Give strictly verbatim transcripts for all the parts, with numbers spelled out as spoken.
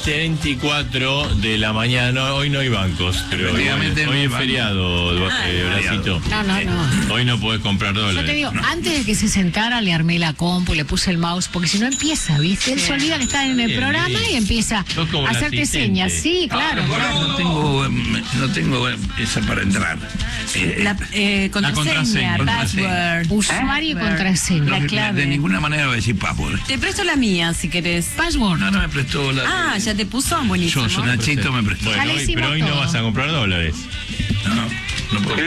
treinta y cuatro de la mañana. Hoy no hay bancos, pero hoy, hoy es feriado, eh, Horacito. No, no, no. Hoy no podés comprar dólares. Yo te digo, no. antes de que se sentara, le armé la compu, le puse el mouse, porque si no empieza, ¿viste? Él se olvida que está en el Bien, programa bien. y empieza a hacerte señas. Sí, claro. Ah, claro. no tengo, no tengo esa para entrar. Eh, La eh, contraseña, password. Usuario y contraseña. La de, clave. de ninguna manera voy a decir password. Te presto la mía si querés. Password. No, no me prestó la. Ah, ya te puso, buenísimo. Yo, Nachito me prestó. Bueno, Ya le hoy, hicimos pero hoy no todo. vas a comprar dólares. No, no puedo.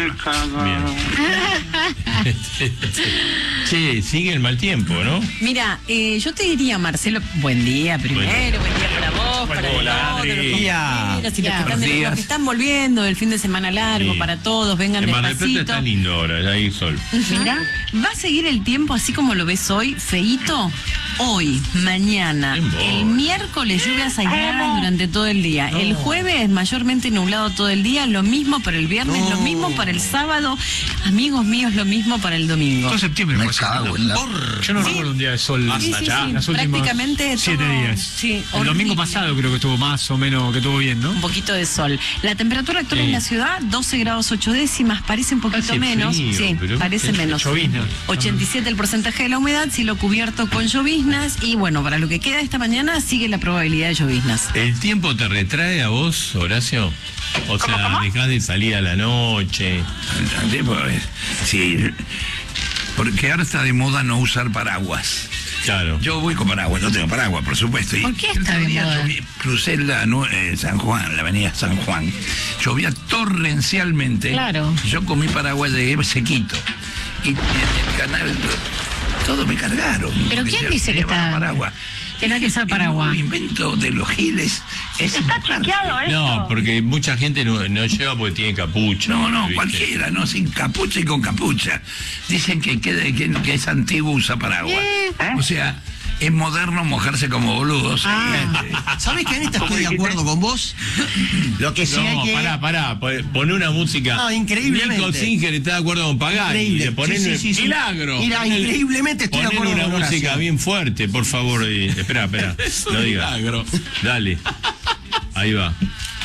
Bien. Che, sigue el mal tiempo, ¿no? Mira, eh, yo te diría, Marcelo, buen día primero, Bueno. buen día para vos, Bueno, para hola, todos, Adri. los compañeros y los que, Ya. están, Buenos los días. que están volviendo del fin de semana largo, Sí. para todos, vengan En Mar del Plata despacito. está lindo ahora, ya hay sol. Mira, va a seguir el tiempo así como lo ves hoy, feíto, hoy, mañana, Bien, vos. el miércoles lluvias aisladas durante todo el día, No. el jueves mayormente nublado todo el día, lo mismo para el viernes, No. lo mismo para el sábado, amigos míos, lo mismo para el domingo. Todo septiembre Me fue así. cago en la... Yo no Sí. recuerdo un día de sol. Sí, sí, sí, Las últimas prácticamente siete todo- días. sí, el horrible. domingo pasado creo que estuvo más o menos, que estuvo bien, ¿no? Un poquito de sol. La temperatura actual Sí. en la ciudad, doce grados ocho décimas, parece un poquito Hace menos. frío, sí, pero- parece menos. Llovizna. ochenta y siete el porcentaje de la humedad, cielo cubierto con lloviznas. Y bueno, para lo que queda esta mañana, sigue la probabilidad de lloviznas. ¿El tiempo te retrae a vos, Horacio? O sea, dejás de salir a la noche. El tiempo, eh, sí, porque ahora está de moda no usar paraguas. Claro. Yo voy con paraguas, no tengo paraguas, por supuesto. Y ¿Por qué el está otro de día moda? subí- crucé la nu- eh, San Juan, la avenida San Juan. Llovía torrencialmente. Claro. Yo con mi paraguas llegué sequito. Y en el canal todo me cargaron. ¿Pero porque quién se dice que llevaban está- paraguas. que no hay que usar paraguas? El invento de los giles es está chequeado, No, porque mucha gente no, no lleva porque tiene capucha. No, no, ¿viste? cualquiera, no, sin capucha y con capucha. Dicen que, que, que, que es antiguo usa paraguas. O sea, es moderno mojarse como boludos. ¿Sabés que en esta estoy de acuerdo con vos? Lo que sí hay No, que... pará, pará, poné una música. No, increíblemente. Nico Singer está de acuerdo con Pagani. Increíble. Le ponen Sí, sí, sí, sí. milagro. Mira, Ponele- increíblemente estoy de ponele acuerdo una con Horacio. música bien fuerte, por favor. Y, espera, espera. No digas. Dale. Ahí va.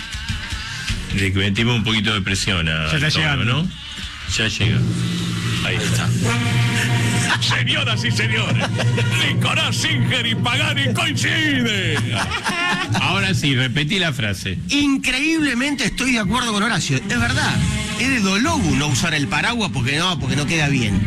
Le metimos un poquito de presión a Ya está todo, llegando. ¿no? Ya llega. Ahí está. Señoras y señores, Nicolás Singer y Pagani coinciden. Ahora sí, repetí la frase. Increíblemente estoy de acuerdo con Horacio. Es verdad. Es de Dolobu no usar el paraguas porque no, porque no queda bien.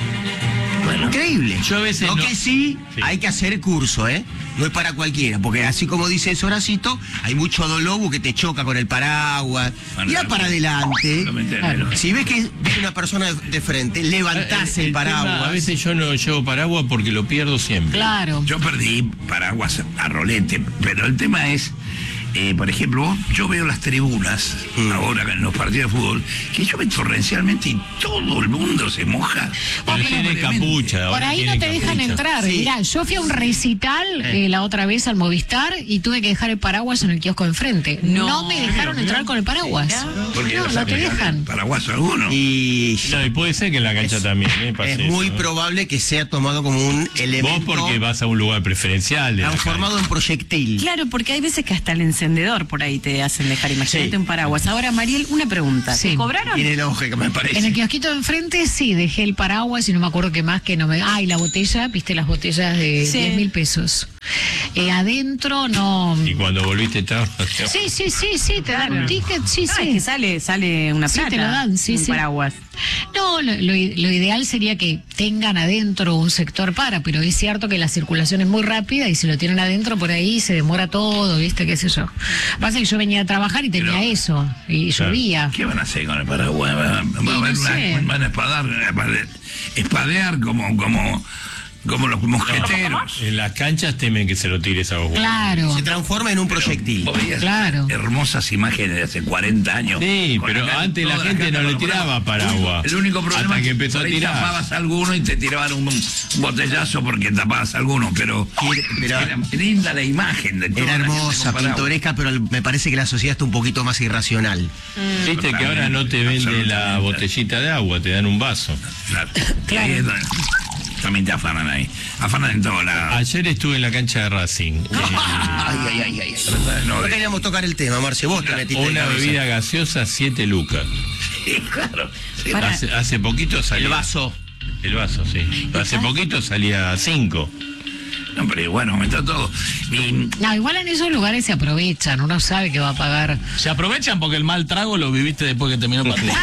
Bueno, increíble. yo a veces Lo no- que sí, Sí. hay que hacer curso, ¿eh? No es para cualquiera, porque así como dice ese Horacito, hay mucho Dolobu que te choca con el paraguas. Bueno, Irá no, para adelante. no me entiendo. Si ves que viene una persona de- de frente, levantás el, tema, paraguas. a veces yo no llevo paraguas porque lo pierdo siempre. Claro. Yo perdí paraguas a rolete, pero el tema es, eh, por ejemplo, vos- yo veo las tribunas ahora en los partidos de fútbol, que llueve torrencialmente y todo el mundo se moja. Pero tiene capucha. Por ahora ahí no tiene te dejan capucha. entrar. Sí. Mirá, yo fui a un recital eh, la otra vez al Movistar y tuve que dejar el paraguas en el kiosco de enfrente. No, No. me dejaron entrar con el paraguas. Porque No, no te saben dejan. paraguas alguno. Y No, y puede ser que en la cancha también, ¿eh? Pase es eso, muy ¿eh? probable que sea tomado como un elemento Vos porque vas a un lugar preferencial. de la transformado en proyectil. Claro, porque hay veces que hasta el encendedor por ahí te hacen dejar. Imagínate Sí. un paraguas. Ahora, Mariel, una pregunta. Sí. ¿Te cobraron? Tiene lógica, me parece. En el kiosquito de enfrente sí, dejé el paraguas y no me acuerdo qué más que no me... Ah, y la botella, viste las botellas de Sí. diez mil pesos. Eh, adentro no... Y cuando volviste estaba... Sí, sí, sí, sí, te dan un ticket, sí, Ah, es sí. que sale, sale una Sí, plata. te lo dan, sí, un sí. paraguas. No, lo, lo i- lo ideal sería que tengan adentro un sector para, pero es cierto que la circulación es muy rápida y si lo tienen adentro por ahí se demora todo, viste, qué sé yo. Pasa que yo venía a trabajar y tenía Pero- eso, y Claro. llovía. ¿Qué van a hacer con el paraguas? Van a, van a, no ver sé. una- van a espadar, espadear como, como, como los mosqueteros. En las canchas temen que se lo tires a vos. Claro, Se transforma en un proyectil. Vos veías claro. hermosas imágenes de hace cuarenta años. Sí, Con pero acá antes la todas gente las no le canchas tiraba con paraguas. El único problema Hasta es que empezó por a ahí tirar. tapabas alguno y te tiraban un, un botellazo porque tapabas alguno, pero, Pero- era linda la imagen de toda Era la gente hermosa, con paraguas. pintoresca, pero el- me parece que la sociedad está un poquito más irracional. Viste que ahora no te venden la Absolutamente. botellita de agua, te dan un vaso. Claro. Y ahí es donde- también te afanan ahí. Afanan en todos lados. Ayer estuve en la cancha de Racing. Eh, Ay, ay, ay, ay. No, No queríamos tocar el tema, Marce, vos te metiste de una cabeza. bebida gaseosa, siete lucas. sí, claro. Sí, Para- Hace, hace poquito salía. El vaso. El vaso, sí. Hace poquito salía cinco. no, pero bueno, aumentó todo. Y, No, igual en esos lugares se aprovechan, uno sabe que va a pagar. Se aprovechan porque el mal trago lo viviste después que terminó el partido.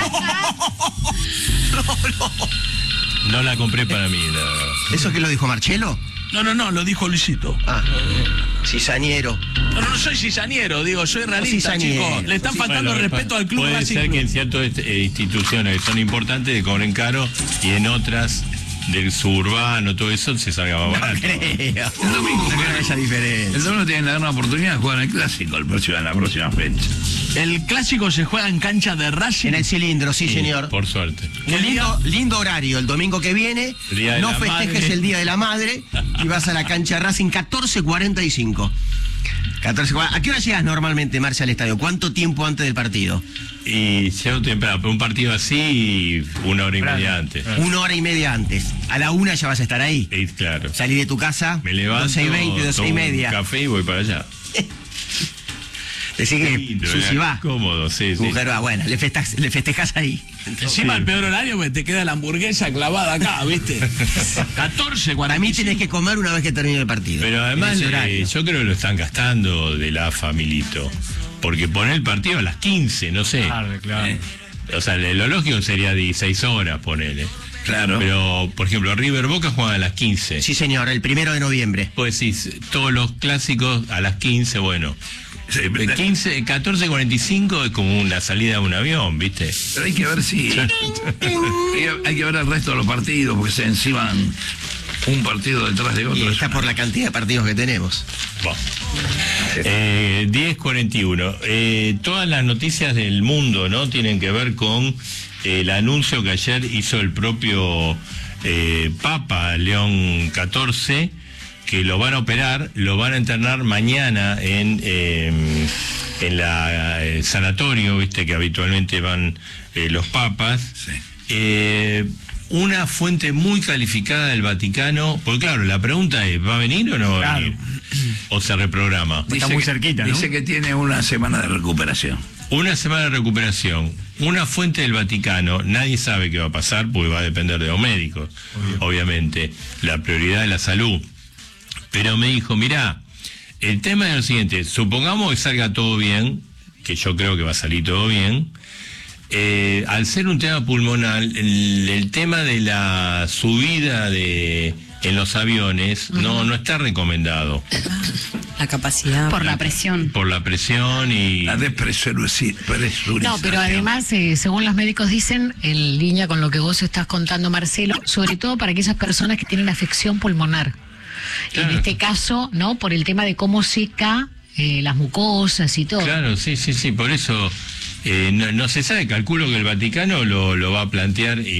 No la compré para mí, la verdad. ¿Eso qué lo dijo Marcelo? No, no, no, lo dijo Luisito. Ah, cizañero. No, no soy cizañero, digo, soy realista, cizañero. chicos. Le están Sí, faltando Bueno, respeto pa- al club Puede Racing ser Club. que en ciertas este, eh, instituciones que son importantes de cobren caro y en otras del suburbano, todo eso se salga más barato. Creo. el domingo No creo esa diferencia. el domingo tienen la gran oportunidad de jugar en el clásico el próximo, en la próxima fecha. El clásico se juega en cancha de Racing. En el cilindro, sí, Sí, señor. Por suerte. Un lindo, lindo horario el domingo que viene. Día de No la festejes Madre. el Día de la Madre y vas a la cancha Racing catorce cuarenta y cinco. catorce cuarenta. ¿A qué hora llegas normalmente, Marcia, al estadio? ¿Cuánto tiempo antes del partido? Y llego temprano, pero un partido así, una hora y media antes. Una hora y media antes. A la una ya vas a estar ahí. Y claro. Salí de tu casa, Me levanto, doce y veinte, doce tomo y media. un café y voy para allá. Decí que Lindo, Susi era va. Cómodo, sí, sí. Mujer va, bueno, le, festejas, le festejas ahí. Encima Sí. el peor horario que te queda la hamburguesa clavada acá, ¿viste? catorce, Para mí tenés que comer una vez que termine el partido. Pero además, En ese horario. eh, yo creo que lo están gastando de la familito. Porque poner el partido a las quince, no sé. Claro, claro. Eh, O sea, lo lógico sería dieciséis horas, ponele. Claro. Pero, por ejemplo, River Boca juegan a las quince. Sí, señor, el primero de noviembre. Pues decís, todos los clásicos a las quince, bueno. Sí, De pero, quince, catorce cuarenta y cinco es como una salida de un avión, ¿viste? pero hay que ver si. hay, que- hay que ver el resto de los partidos, porque se enciman un partido detrás de otro. Y Es está una- por la cantidad de partidos que tenemos. Bueno. Eh, diez cuarenta y uno. Eh, todas las noticias del mundo, ¿no? Tienen que ver con eh, el anuncio que ayer hizo el propio eh, Papa León catorce, que lo van a operar, lo van a internar mañana en eh, en la eh, sanatorio, viste que habitualmente van eh, los papas. Sí. Eh, una fuente muy calificada del Vaticano, porque claro, la pregunta es, ¿va a venir o no va a Claro. venir? ¿O se reprograma? Está muy que- cerquita, ¿no? Dice que tiene una semana de recuperación. Una semana de recuperación. Una fuente del Vaticano, nadie sabe qué va a pasar porque va a depender de los médicos, obviamente. La prioridad es la salud. Pero me dijo, mirá, el tema es lo siguiente, supongamos que salga todo bien, que yo creo que va a salir todo bien. Eh, al ser un tema pulmonar, el, el tema de la subida de en los aviones no no está recomendado La capacidad. Por la presión. por la presión y La despresurización. No, pero además, eh, según los médicos dicen, en línea con lo que vos estás contando, Marcelo, sobre todo para aquellas personas que tienen afección pulmonar. Claro. En este caso, ¿no? Por el tema de cómo seca eh, las mucosas y todo. claro, sí, sí, sí, por eso eh, no, no se sabe, calculo que el Vaticano lo, lo va a plantear y,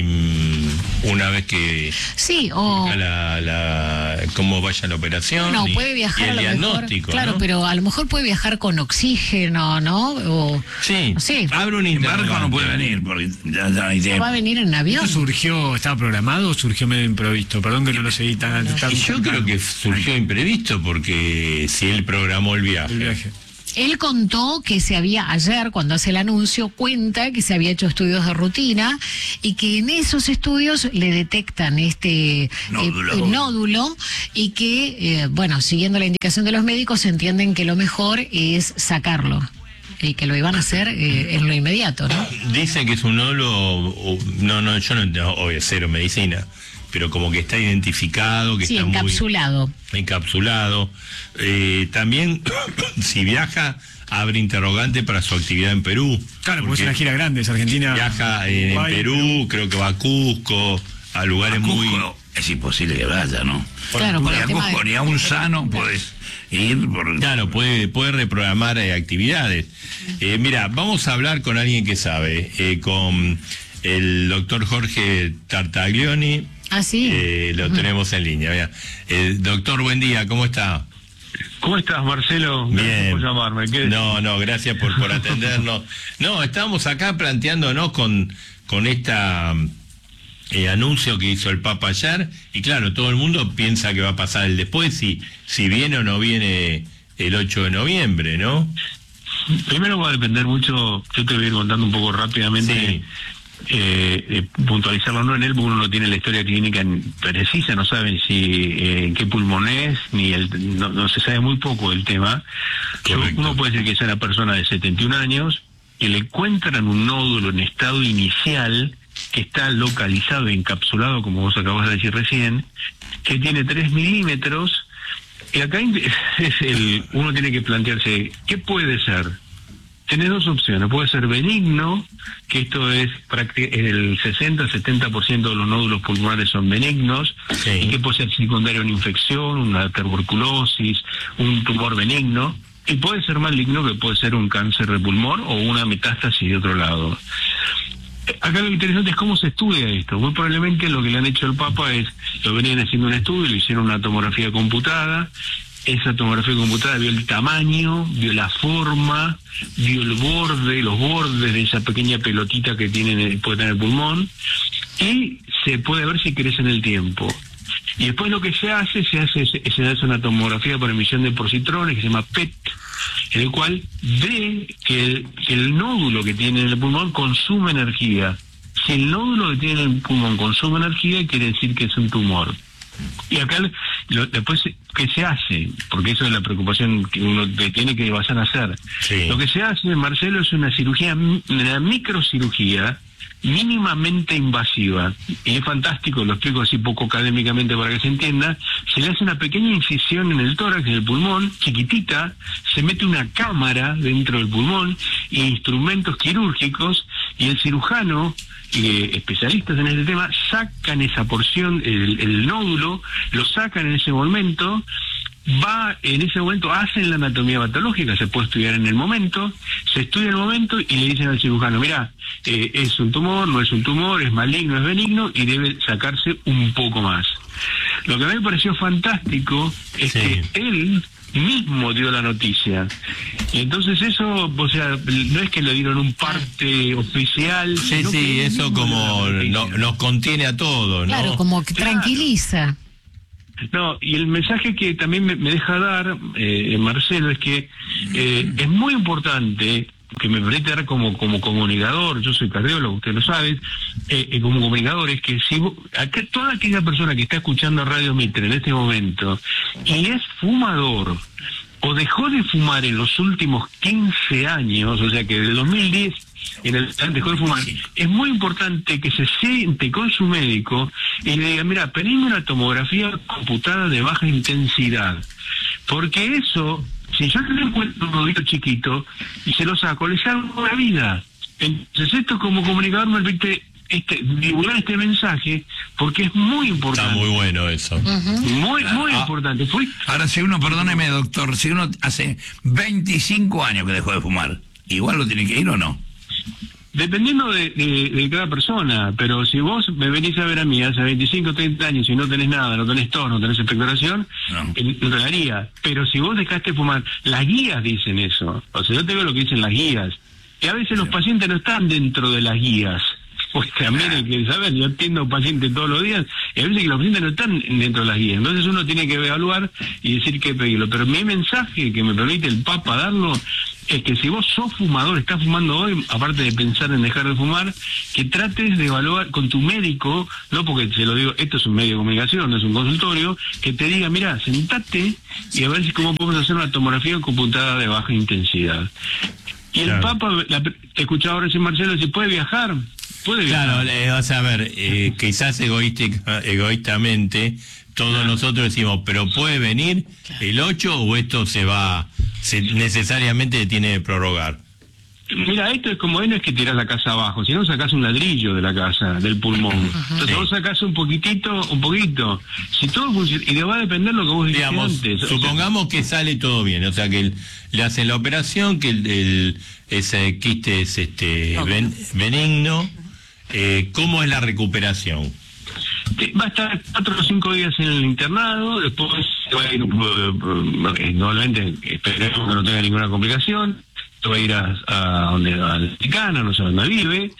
mm, una vez que Sí, o... la, la cómo vaya la operación No, y, puede viajar y el a lo mejor. diagnóstico, Claro, ¿no? pero a lo mejor puede viajar con oxígeno, ¿no? O, Sí, Sí. abre un En barco interrogante. no puede venir, porque ya, ya no hay o tiempo. va a venir en avión. ¿Esto surgió, estaba programado o surgió medio improvisto? Perdón que no lo seguí tan... tan Y yo creo que surgió imprevisto porque si él programó el viaje. el viaje. Él contó que se había, ayer cuando hace el anuncio, cuenta que se había hecho estudios de rutina y que en esos estudios le detectan este eh, Nódulo. eh, nódulo y que, eh, bueno, siguiendo la indicación de los médicos, entienden que lo mejor es sacarlo y que lo iban a hacer eh, en lo inmediato, ¿no? Dice que es un nódulo, o- no, no, yo no entiendo, obvio, cero medicina, pero como que está identificado, que Sí, está encapsulado. muy encapsulado. Eh, también, si viaja, abre interrogante para su actividad en Perú. Claro, porque es una gira grande, es Argentina. Viaja en, en Uruguay, Perú, creo que va a Cusco, a lugares A muy... Cusco es imposible que vaya, ¿no? Claro, por Ni el a tema Cusco de- ni a un sano puedes ir por... Claro, puede, puede reprogramar eh, actividades. Eh, mira, vamos a hablar con alguien que sabe, eh, con el doctor Jorge Tartaglioni. Ah, sí. Eh, lo tenemos en línea. Mira. Eh, doctor, buen día, ¿cómo está? ¿Cómo estás, Marcelo? Gracias Bien. por llamarme. ¿Qué- No, no, gracias por, por atendernos. No, estábamos acá planteándonos con, con esta eh, anuncio que hizo el Papa ayer, y claro, todo el mundo piensa que va a pasar el después, si, si viene o no viene el ocho de noviembre, ¿no? Primero va a depender mucho, yo te voy a ir contando un poco rápidamente, Sí. eh, eh, puntualizarlo no en él, porque uno no tiene la historia clínica precisa, no saben si eh, en qué pulmón es, ni el, no, no se sabe muy poco del tema. Yo, uno puede decir que sea una persona de setenta y un años, que le encuentran un nódulo en estado inicial, que está localizado, encapsulado, como vos acabas de decir recién, que tiene tres milímetros, y acá es el, uno tiene que plantearse, ¿qué puede ser? Tenés dos opciones, puede ser benigno, que esto es el sesenta a setenta por ciento de los nódulos pulmonares son benignos, Sí. y que puede ser secundario a una infección, una tuberculosis, un tumor benigno, y puede ser maligno, que puede ser un cáncer de pulmón o una metástasis de otro lado. Acá lo interesante es cómo se estudia esto. Muy probablemente lo que le han hecho al Papa es, lo venían haciendo un estudio, le hicieron una tomografía computada, esa tomografía computada vio el tamaño, vio la forma, vio el borde, los bordes de esa pequeña pelotita que tiene, puede tener el pulmón, y se puede ver si crece en el tiempo. Y después lo que se hace, se hace, se hace una tomografía por emisión de positrones que se llama P E T, en el cual ve que el, que el nódulo que tiene en el pulmón consume energía. Si el nódulo que tiene en el pulmón consume energía, quiere decir que es un tumor. Y acá lo, después, ¿qué se hace? Porque eso es la preocupación que uno tiene que vas a hacer. Sí. Lo que se hace, Marcelo, es una cirugía, una microcirugía, mínimamente invasiva, y es fantástico, lo explico así poco académicamente para que se entienda. Se le hace una pequeña incisión en el tórax, en el pulmón, chiquitita, se mete una cámara dentro del pulmón e instrumentos quirúrgicos, y el cirujano, eh, especialistas en este tema, sacan esa porción, el, el nódulo, lo sacan en ese momento, va en ese momento, hacen la anatomía patológica, se puede estudiar en el momento, se estudia en el momento y le dicen al cirujano, mira, eh, es un tumor, no es un tumor, es maligno, es benigno, y debe sacarse un poco más. Lo que a mí me pareció fantástico es Sí. que él mismo dio la noticia. Y entonces eso, o sea, no es que le dieron un parte oficial. Sí, sino sí, que él eso mismo como dio la noticia. no, nos contiene a todos, ¿no? Claro, como que Claro. tranquiliza. No, y el mensaje que también me, me deja dar, eh, Marcelo, es que eh, es muy importante, que me permite dar como, como comunicador, yo soy cardiólogo, usted lo sabe, eh, eh, como comunicador, es que si vos, acá, toda aquella persona que está escuchando Radio Mitre en este momento y es fumador, o dejó de fumar en los últimos quince años, o sea que del dos mil diez en el dejó de fumar, es muy importante que se siente con su médico y le diga, mira, pedime una tomografía computada de baja intensidad, porque eso, si yo le encuentro un nodito chiquito y se lo saco, le salvo la vida. Entonces esto como comunicador me permite este, divulgar este mensaje, porque es muy importante. Está muy bueno eso. Muy, muy Ah, importante. Fue, Ahora, si uno, perdóneme, doctor, si uno hace veinticinco años que dejó de fumar, ¿igual lo tiene que ir o no? dependiendo de, de, de cada persona, pero si vos me venís a ver a mí hace veinticinco, treinta años y no tenés nada, no tenés tos, no tenés expectoración, No. eh, no te la haría. Pero si vos dejaste de fumar, las guías dicen eso. O sea, yo te veo lo que dicen las guías. Y a veces los pacientes no están dentro de las guías. Pues también hay que saber, yo atiendo pacientes todos los días, y a veces que los pacientes no están dentro de las guías. Entonces uno tiene que evaluar y decir qué pedirlo. Pero mi mensaje que me permite el Papa darlo es que si vos sos fumador, estás fumando hoy, aparte de pensar en dejar de fumar, que trates de evaluar con tu médico, no porque se lo digo, esto es un medio de comunicación, no es un consultorio, que te diga, mira, sentate y a ver si cómo podemos hacer una tomografía computada de baja intensidad. Y el Claro. Papa, la, te escuchaba ahora decir, Marcelo, si puede viajar, puede viajar. Claro, eh, o sea, a ver, eh, quizás egoística, egoístamente, todos nosotros decimos, pero ¿puede venir el ocho o esto se va, se necesariamente tiene que prorrogar? Mira, esto es como, no es que tirás la casa abajo, sino sacás un ladrillo de la casa, del pulmón. Entonces Sí. vos sacás un poquitito, un poquito. Si todo funciona, y le va a depender lo que vos dijiste Digamos, antes. O sea, supongamos que sale todo bien, o sea que el- le hacen la operación, que el, el- ese quiste es este ben- benigno, eh, ¿cómo es la recuperación? Eh, va a estar cuatro o cinco días en el internado, después se va a ir, eh, eh, normalmente esperemos que no tenga ninguna complicación, se va a ir a, a donde, al Vaticano, no sé dónde vive,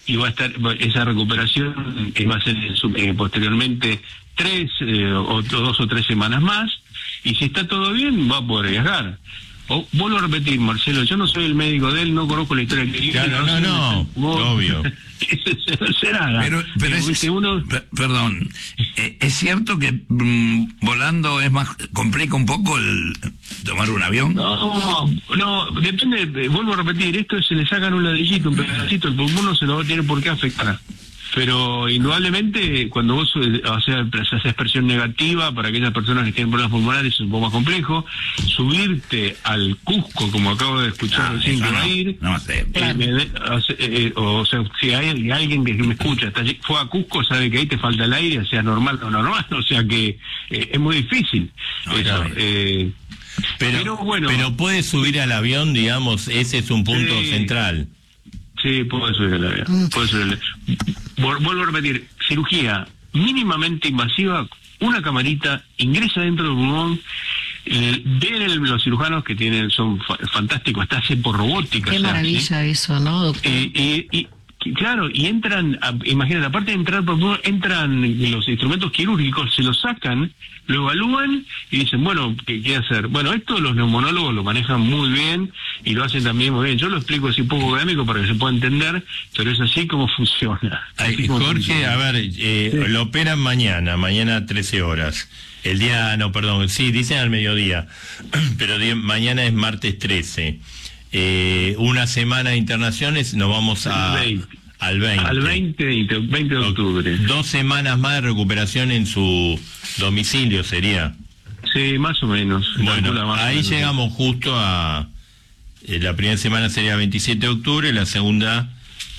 y va a estar esa recuperación que va a ser eh, posteriormente tres eh, o dos o tres semanas más, y si está todo bien va a poder viajar. O, vuelvo a repetir, Marcelo, yo no soy el médico de él, no conozco la historia que claro, no, no, no, obvio. Que se haga. Pero, pero es, es, uno... per, perdón, eh, es cierto que mmm, volando es más, complica un poco el tomar un avión. No, no, depende, vuelvo a repetir, esto se le sacan un ladrillito, un pedacito, el pulmón no se lo va a tener por qué afectar. Pero indudablemente cuando vos o sea, haces presión negativa para aquellas personas que tienen problemas pulmonares es un poco más complejo. Subirte al Cusco, como acabo de escuchar recién que va a ir, no sé. Eh, me, o, sea, eh, o sea, si hay alguien que me escucha hasta allí, fue a Cusco, sabe que ahí te falta el aire, sea normal o no normal, o sea que eh, es muy difícil no, eso. Eh, pero, pero bueno, pero puedes subir al avión, digamos, ese es un punto sí. central. Sí, puede subir el avión. Puede subir el avión. Vuelvo a repetir, cirugía mínimamente invasiva, una camarita, ingresa dentro del pulmón, eh, ven los cirujanos que tienen son fa fantásticos, está hacen por robótica. Qué maravilla ¿sí? eso, ¿no, doctor? Eh, eh, y, claro, y entran, a, imagínate, aparte de entrar por pulmón, entran los instrumentos quirúrgicos, se los sacan, lo evalúan y dicen, bueno, ¿qué, qué hacer? Bueno, esto los neumonólogos lo manejan muy bien y lo hacen también muy bien. Yo lo explico así un poco académico para que se pueda entender, pero es así como funciona. Ay, como Jorge, funciona. A ver, eh, sí. Lo operan mañana, mañana trece horas. El día, no, perdón, sí, dicen al mediodía, pero día, mañana es martes trece. Eh, una semana de internaciones, nos vamos a... veinte. Al veinte. Al veinte, veinte de octubre. Dos semanas más de recuperación en su domicilio sería. Sí, más o menos. Bueno, más ahí menos. Llegamos justo a... Eh, la primera semana sería veintisiete de octubre, la segunda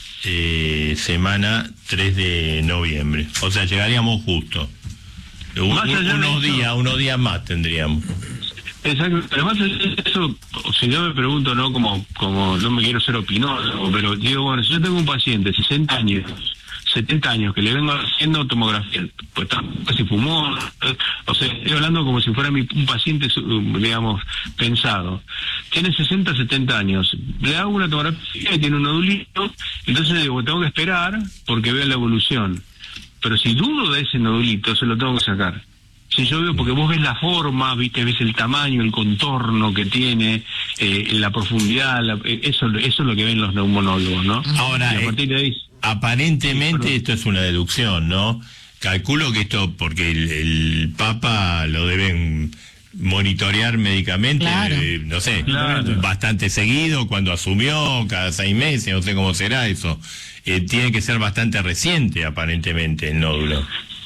eh, semana tres de noviembre. O sea, llegaríamos justo. Un, unos días, unos días más tendríamos. Exacto, además eso, si yo me pregunto, no como como no me quiero ser opinólogo, pero digo, bueno, si yo tengo un paciente de sesenta años, setenta años, que le vengo haciendo tomografía, pues casi fumó, o sea, estoy hablando como si fuera mi, un paciente, digamos, pensado, tiene sesenta, setenta años, le hago una tomografía y tiene un nodulito, entonces digo, tengo que esperar porque veo la evolución, pero si dudo de ese nodulito, se lo tengo que sacar. Si yo veo, porque vos ves la forma, viste, ves el tamaño, el contorno que tiene, eh, la profundidad, la, eso, eso es lo que ven los neumonólogos, ¿no? Ahora, a partir de ahí, eh, aparentemente sí, esto es una deducción, ¿no? Calculo que esto, porque el, el Papa lo deben monitorear médicamente, claro. eh, no sé, claro. bastante seguido, cuando asumió, cada seis meses, no sé cómo será eso. Eh, tiene que ser bastante reciente, aparentemente, el nódulo.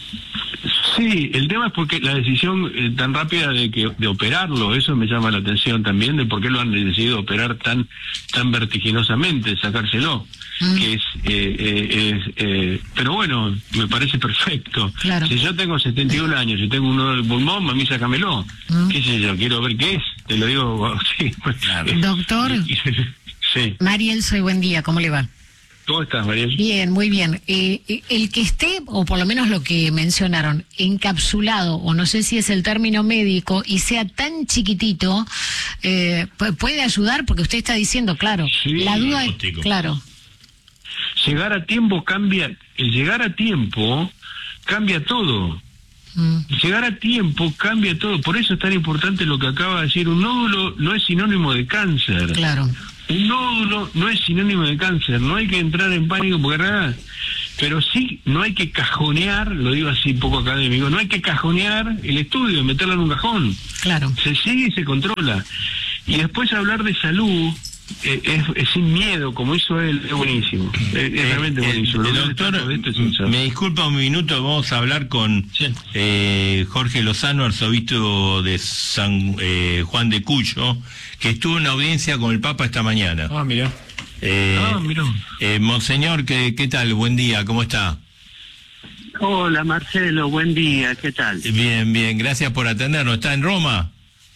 Sí, el tema es porque la decisión eh, tan rápida de que de operarlo, eso me llama la atención también, de por qué lo han decidido operar tan tan vertiginosamente, sacárselo, mm. que es, eh, eh, es eh, pero bueno, me parece perfecto. Claro. Si yo tengo setenta y un años y tengo uno del pulmón, mami, sácamelo. Mm. ¿Qué sé yo? Quiero ver qué es, te lo digo, sí. Doctor, sí. Mariel, soy buen día, ¿cómo le va? ¿Cómo estás, Mariel? Bien, muy bien. Eh, el que esté, o por lo menos lo que mencionaron, encapsulado, o no sé si es el término médico, y sea tan chiquitito, eh, puede ayudar, porque usted está diciendo, claro, sí, la duda es, claro. Llegar a tiempo cambia, el llegar a tiempo cambia todo. Mm. Llegar a tiempo cambia todo, por eso es tan importante lo que acaba de decir, un nódulo no es sinónimo de cáncer. Claro. Un nódulo no es sinónimo de cáncer, no hay que entrar en pánico porque nada, pero sí no hay que cajonear, lo digo así un poco académico, no hay que cajonear el estudio, meterlo en un cajón. Claro. Se sigue y se controla. Y después hablar de salud eh, es, es sin miedo, como hizo él, es buenísimo. Es, es eh, realmente eh, buenísimo. Eh, doctor, es me disculpa un minuto, vamos a hablar con sí. eh, Jorge Lozano, arzobispo de San eh, Juan de Cuyo, que estuvo en audiencia con el Papa esta mañana. Ah, mira. Eh, ah, mira. Eh, Monseñor, ¿qué, ¿qué tal? Buen día, ¿cómo está? Hola, Marcelo, buen día, ¿qué tal? Bien, bien, gracias por atendernos. ¿Está en Roma?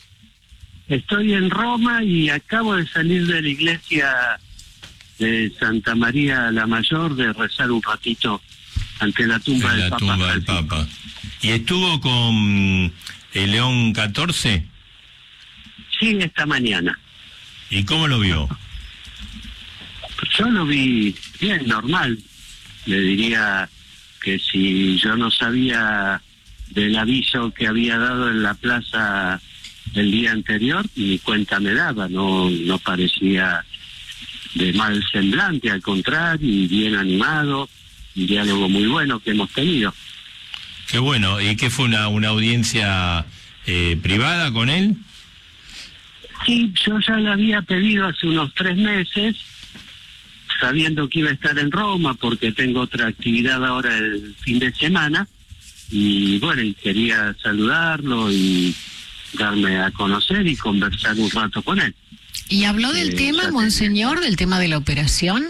Estoy en Roma y acabo de salir de la iglesia de Santa María la Mayor de rezar un ratito ante la tumba, del, la Papa tumba del Papa. ¿Y estuvo con el León catorce? Sí, esta mañana. ¿Y cómo lo vio? Yo lo vi bien, normal. le diría que si yo no sabía del aviso que había dado en la plaza el día anterior, ni cuenta me daba, no, no parecía de mal semblante, al contrario, y bien animado, un diálogo muy bueno que hemos tenido. Qué bueno. ¿Y qué fue una, una audiencia eh, privada con él? Sí, yo ya le había pedido hace unos tres meses, sabiendo que iba a estar en Roma, porque tengo otra actividad ahora el fin de semana, y bueno, y quería saludarlo y darme a conocer y conversar un rato con él. ¿Y habló del Eh, tema, ya monseñor, del tema de la operación?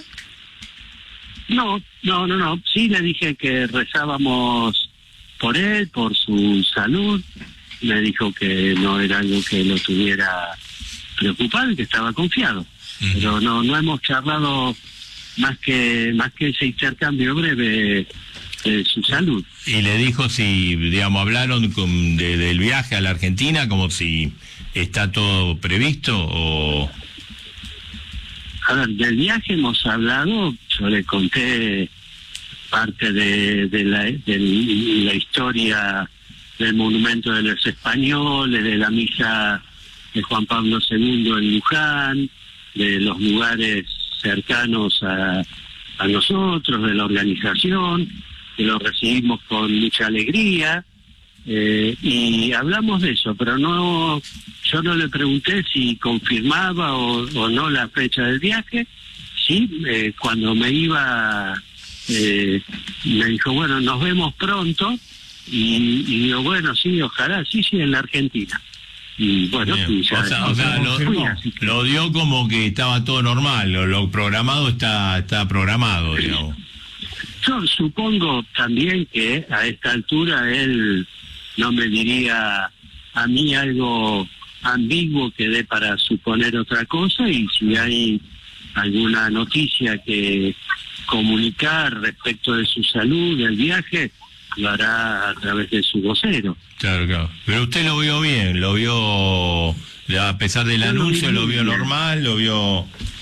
No, no, no, no. Sí le dije que rezábamos por él, por su salud. Me dijo que no era algo que lo tuviera preocupado y que estaba confiado. Uh-huh. Pero no, no hemos charlado más que más que ese intercambio breve de su salud. Y le dijo si, digamos, hablaron con, de, del viaje a la Argentina, como si está todo previsto o... A ver, del viaje hemos hablado, yo le conté parte de, de, la, de la historia del monumento de los españoles, de la misa de Juan Pablo segundo en Luján, de los lugares cercanos a, a nosotros, de la organización, que lo recibimos con mucha alegría, eh, y hablamos de eso, pero no, yo no le pregunté si confirmaba o, o no la fecha del viaje. Sí, eh, cuando me iba, eh, me dijo, bueno, nos vemos pronto, y, y digo, bueno, sí, ojalá, sí, sí, en la Argentina. Y bueno, y ya, o sea, o sea lo, fui, que... lo dio como que estaba todo normal, lo, lo programado está, está programado, digamos. Yo supongo también que a esta altura él no me diría a mí algo ambiguo que dé para suponer otra cosa, y si hay alguna noticia que comunicar respecto de su salud, del viaje, lo hará a través de su vocero. Claro, claro. Pero usted lo vio bien, lo vio, a pesar del Yo anuncio, lo, lo vio bien. Normal, lo vio...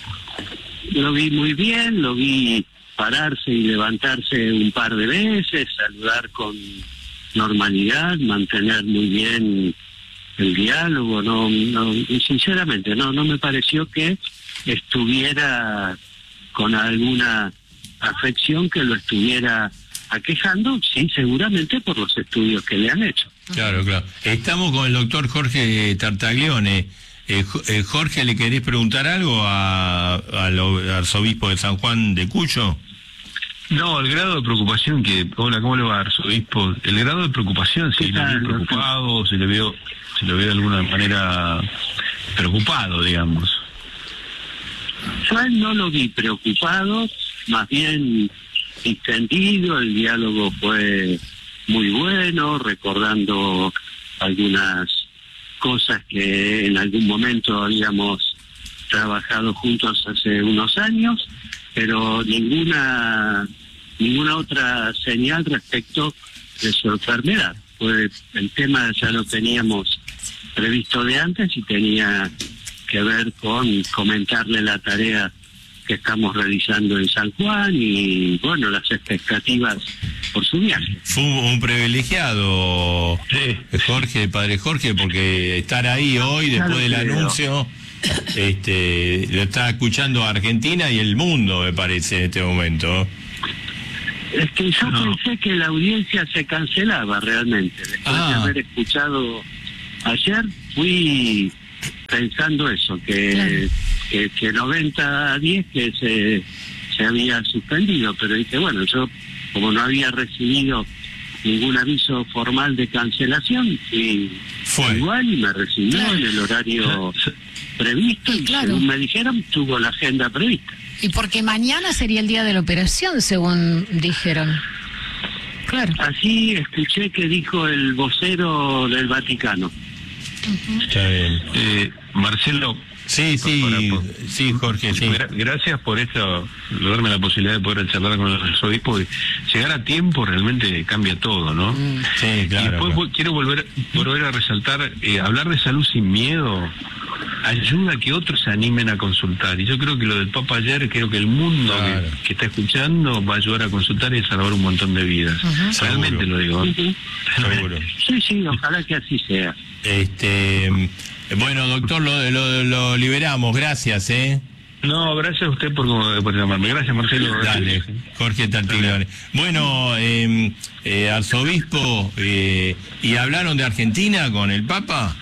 Lo vi muy bien, lo vi pararse y levantarse un par de veces, saludar con normalidad, mantener muy bien el diálogo, no, no, sinceramente no, no me pareció que estuviera con alguna afección que lo estuviera aquejando, sí, seguramente por los estudios que le han hecho. Claro, claro. Estamos con el doctor Jorge Tartaglione. Eh, eh, Jorge, ¿le querés preguntar algo a, al arzobispo de San Juan de Cuyo? No, el grado de preocupación que... Hola, ¿cómo le va, arzobispo? El grado de preocupación, si lo veo preocupado, si le veo, si lo veo de alguna manera preocupado, digamos. Yo a él no lo vi preocupado, más bien distendido, el diálogo fue muy bueno, recordando algunas cosas que en algún momento habíamos trabajado juntos hace unos años, pero ninguna ninguna otra señal respecto de su enfermedad. Pues el tema ya lo teníamos previsto de antes y tenía que ver con comentarle la tarea que estamos realizando en San Juan y, bueno, las expectativas por su viaje. Fue un privilegiado, sí. Jorge, padre Jorge, porque estar ahí hoy, después del anuncio, este, lo está escuchando Argentina y el mundo, me parece, en este momento. Es que yo no. pensé que la audiencia se cancelaba realmente. Después ah. de haber escuchado ayer, fui pensando eso, que... Claro. Que, que noventa a diez que se, se había suspendido, pero dije, bueno, yo como no había recibido ningún aviso formal de cancelación, fui Fue. igual y me recibió claro. en el horario previsto y, y claro. según me dijeron, tuvo la agenda prevista. Y porque mañana sería el día de la operación, según dijeron. Claro. Así escuché que dijo el vocero del Vaticano. Uh-huh. Está bien. Eh, Marcelo, Sí, sí, Por- sí, Jorge, sí. Gra- Gracias por esto, por darme la posibilidad de poder charlar con el arzobispo. Y llegar a tiempo realmente cambia todo, ¿no? Sí, Y claro. después claro. vo- quiero volver volver a resaltar, eh, hablar de salud sin miedo ayuda a que otros se animen a consultar. Y yo creo que lo del Papa ayer, creo que el mundo Claro. que, que está escuchando va a ayudar a consultar y a salvar un montón de vidas. Realmente Seguro. lo digo. ¿eh? Seguro. Sí, sí, ojalá que así sea. Este, bueno, doctor, lo, lo, lo liberamos, gracias, ¿eh? No, gracias a usted por, por llamarme. Gracias, Marcelo. Dale, Jorge Tartaglione. Bueno, eh, eh, arzobispo, eh, ¿y hablaron de Argentina con el Papa?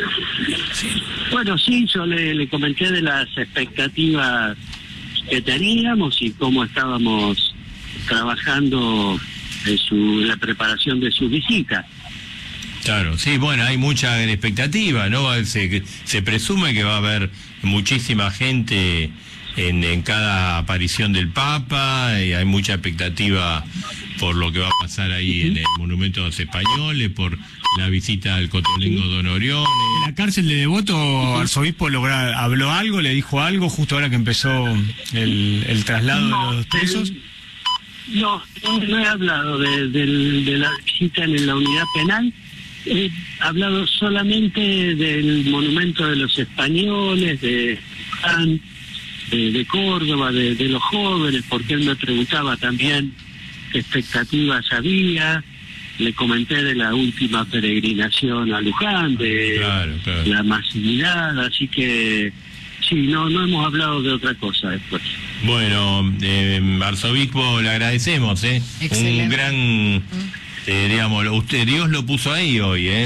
Bueno, sí, yo le, le comenté de las expectativas que teníamos y cómo estábamos trabajando en su, la preparación de su visita. Claro, sí, bueno, hay mucha expectativa, ¿no? Se, se presume que va a haber muchísima gente en, en cada aparición del Papa, y hay mucha expectativa por lo que va a pasar ahí en el Monumento a los Españoles, por la visita al Cotolengo Don Orione. En la cárcel de Devoto, arzobispo logra, habló algo, le dijo algo justo ahora que empezó el, el traslado No, de los presos. el- No, no, no he hablado de, del- de la visita en la unidad penal. He hablado solamente del monumento de los españoles, de Juan, de, de Córdoba, de, de los jóvenes, porque él me preguntaba también qué expectativas había. Le comenté de la última peregrinación a Luján, de Claro, claro. la masividad, así que sí, no, no hemos hablado de otra cosa después. Bueno, eh, arzobispo, le agradecemos, ¿eh? Excelente. Un gran, eh, digamos, usted, Dios lo puso ahí hoy, ¿eh?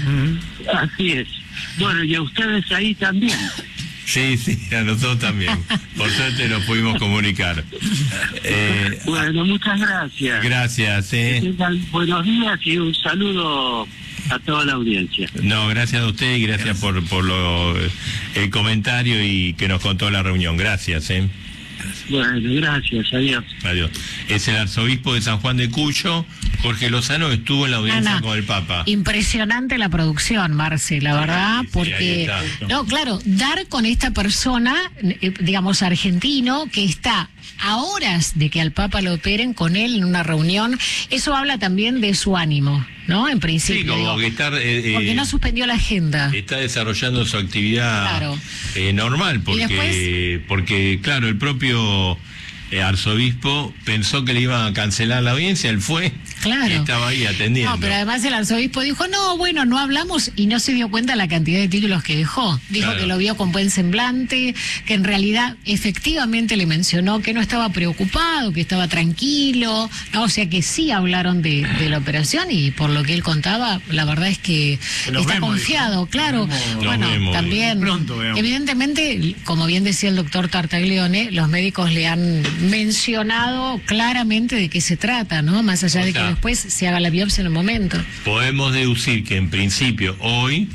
Así es. Bueno, y a ustedes ahí también. Sí, sí, a nosotros también. Por suerte nos pudimos comunicar. Eh, Bueno, muchas gracias. gracias, Que ¿eh? tengan buenos días y un saludo a toda la audiencia. No, gracias a usted y gracias por, por lo, el comentario y que nos contó la reunión. Gracias, ¿eh? Bueno, gracias, adiós. Adiós. Es el arzobispo de San Juan de Cuyo, Jorge Lozano, estuvo en la audiencia Ana, con el Papa. impresionante la producción, Marce, la verdad, Sí, sí, ahí porque, está. no, claro, dar con esta persona, eh, digamos, argentino, que está a horas de que al Papa lo operen con él en una reunión, eso habla también de su ánimo, ¿no? En principio. Sí, como digo, que está, eh, porque eh, no suspendió la agenda. está desarrollando su actividad Claro. eh, normal, porque, después- porque claro, el propio eh, arzobispo pensó que le iban a cancelar la audiencia, él fue Claro. y estaba ahí atendiendo. No, pero además el arzobispo dijo, no, bueno, no hablamos, y no se dio cuenta la cantidad de títulos que dejó. Dijo Claro. que lo vio con buen semblante, que en realidad efectivamente le mencionó que no estaba preocupado, que estaba tranquilo, ¿no? O sea que sí hablaron de, de la operación, y por lo que él contaba, la verdad es que Que nos está vemos, confiado, dijo. claro. Nos vemos. Bueno, Nos vemos. también, Pronto, veamos. evidentemente, como bien decía el doctor Tartaglione, los médicos le han mencionado claramente de qué se trata, ¿no? Más allá O de sea, que después se haga la biopsia en el momento. Podemos deducir que en principio hoy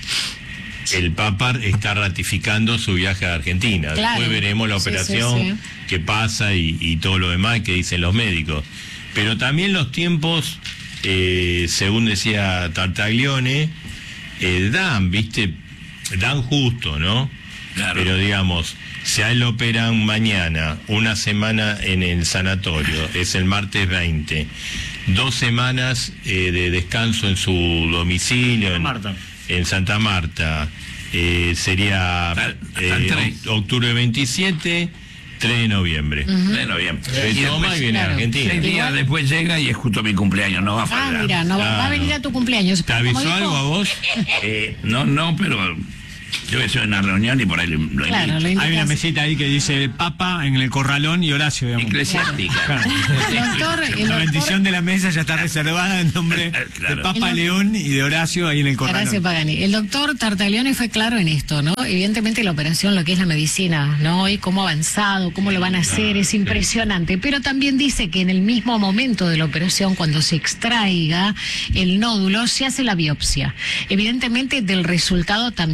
el Papa está ratificando su viaje a Argentina. Claro. Después veremos la Sí, operación, sí, sí. qué pasa y, y todo lo demás que dicen los médicos. Pero también los tiempos, eh, según decía Tartaglione, eh, dan, viste, dan justo, ¿no? Claro. Pero digamos, si a él lo operan mañana, una semana en el sanatorio, es el martes veinte, dos semanas eh, de descanso en su domicilio en, Marta. en Santa Marta, eh, sería Hasta- hasta eh, el tres. oct- octubre veintisiete, tres de noviembre. Bueno, bien. Se Y toma después, y viene a claro. Argentina. seis días Igual- después llega y es justo mi cumpleaños, no va a Ah, fallar. mira, no, va- va a Claro. venir a tu cumpleaños. ¿Te Como avisó dijo- algo a vos? Eh, no, no, pero yo que soy en una reunión y por ahí lo, lo Claro, invito. lo Hay una indicas. mesita ahí que dice Papa en el corralón y Horacio, digamos. Eclesiástica. Claro. El doctor, el La doctor- bendición de la mesa ya está reservada en nombre Claro. de Papa El- León y de Horacio ahí en el Gracias, corralón. Pagani. El doctor Tartaglione fue claro en esto, ¿no? Evidentemente la operación, lo que es la medicina, ¿no? Y cómo ha avanzado, cómo lo van a hacer, es impresionante. Pero también dice que en el mismo momento de la operación, cuando se extraiga el nódulo, se hace la biopsia. Evidentemente del resultado también depende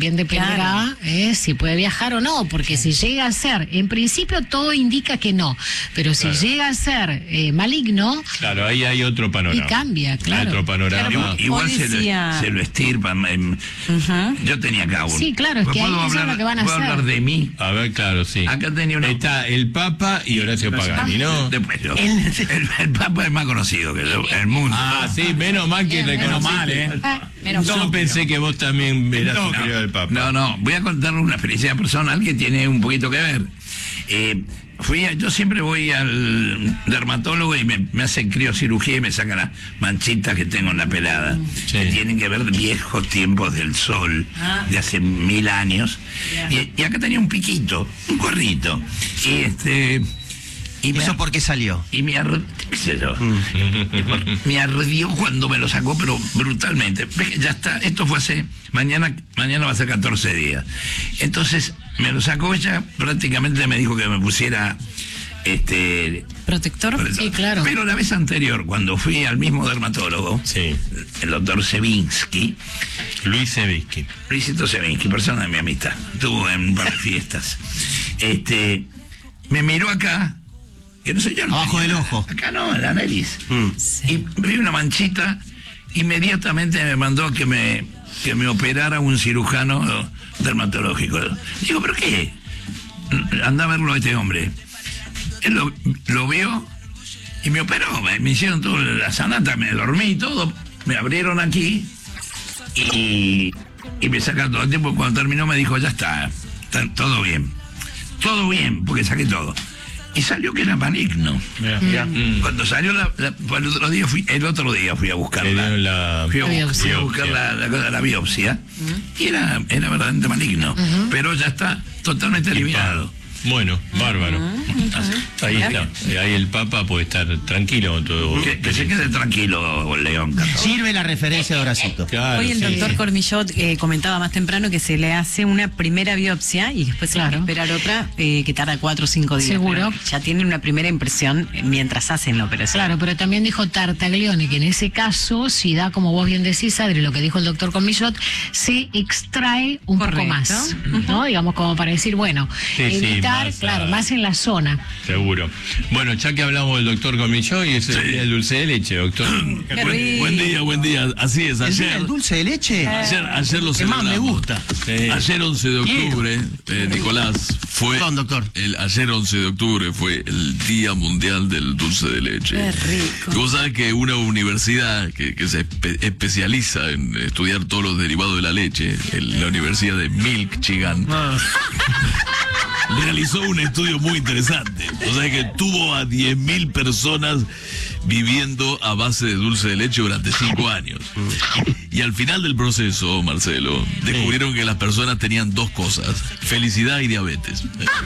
verá eh, si puede viajar o no, porque si llega a ser, en principio todo indica que no, pero si Claro. llega a ser eh, maligno, Claro, ahí hay otro panorama. Y cambia, claro. Hay otro panorama. Claro, Igual, igual Hoy se, decía- lo, se lo estirpan. em, Ujú. Yo tenía acá un. Sí, claro, es que ¿Puedo ahí eso es hablar, lo que van a ¿puedo hacer. hablar de mí? A ver, claro, sí. Acá tenía una. Está el Papa y Horacio Pagani, ¿no? Después yo. El, el- el Papa es más conocido que yo, el mundo. Ah, sí, menos mal que Menos reconociste. mal, ¿eh? Menos Yo mal. pensé que vos también eras No, superior al Papa. No, no, voy a contar una experiencia personal que tiene un poquito que ver. Eh, fui a- yo siempre voy al dermatólogo y me, me hace criocirugía y me saca las manchitas que tengo en la pelada. Sí. Que tienen que ver viejos tiempos del sol, Ah. de hace mil años. Y, y acá tenía un piquito, un gorrito. Y este. Y me, ¿Eso por qué salió? y me ardió, qué sé yo. Me ardió cuando me lo sacó, pero brutalmente. Ves que ya está, esto fue hace, mañana, mañana va a ser catorce días. Entonces, me lo sacó ella, prácticamente me dijo que me pusiera este ¿Protector? Sí, claro. Pero la vez anterior, cuando fui al mismo dermatólogo, Sí. el doctor Sevinsky, Luis Sevisky. Luisito Sevinsky, persona de mi amistad, estuvo en un par de fiestas, este, me miró acá, que no sé yo. no Abajo tenía del nada. ojo. Acá no, en la nariz. Mm. Y vi una manchita, inmediatamente me mandó que me, que me operara un cirujano dermatológico. Digo, ¿pero qué? Anda a verlo a este hombre. Él lo, lo vio y me operó, me, me hicieron toda la sanata, me dormí y todo, me abrieron aquí y, y me sacaron todo el tiempo. Cuando terminó me dijo, ya está, está todo bien, todo bien, porque saqué todo. Y salió que era maligno. Mira, mm. Cuando salió la, la- el otro día fui, el otro día fui a Le buscarla. dieron la, Fui a, La bu- biopsia. fui a buscar la, la, cosa de la biopsia y era, era verdaderamente maligno, pero ya está totalmente eliminado. Bueno, bárbaro. Ahí está. Ahí el Papa puede estar tranquilo con todo. Que, que se quede tranquilo, León. Sirve la referencia de Horacito. Claro, Hoy el sí. doctor Cormillot eh, comentaba más temprano que se le hace una primera biopsia y después Claro. hay que esperar otra eh, que tarda cuatro o cinco días. Seguro. Pero ya tienen una primera impresión eh, mientras hacen la operación. Claro, pero también dijo Tartaglione que en ese caso, si da, como vos bien decís, Adri, lo que dijo el doctor Comillot, se extrae un Correcto. poco más, ¿no? Digamos, como para decir, bueno, Sí, sí, evitar, más, claro, ah. más en la zona. Seguro. Bueno, ya que hablamos del doctor Comilló y ese día el dulce de leche, doctor. Qué Buen, rico. buen día, buen día. Así es, ¿El, día ayer. del dulce de leche? Ayer, ayer lo Que más me celebramos. gusta. Sí. Ayer once de octubre, eh, Nicolás, fue Perdón, doctor. el ayer once de octubre fue el Día Mundial del Dulce de Leche. Qué rico. Y vos sabés que una universidad que, que se espe- especializa en estudiar todos los derivados de la leche, el- la Universidad de Michigan, realizó un estudio muy interesante. O sea que tuvo a diez mil personas viviendo a base de dulce de leche durante cinco años. Y al final del proceso, Marcelo, descubrieron que las personas tenían dos cosas: felicidad y diabetes.